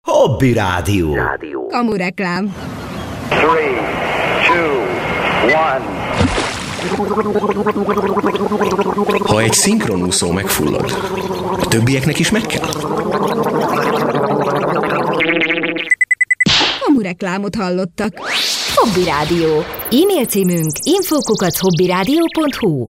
Hobby Rádió. Kamu reklám. 3, 2, 1. Ha egy szinkronúszó megfullad, a többieknek is meg kell? Kamu reklámot hallottak. Hobby Rádió. E-mail címünk info@hobbyradio.hu.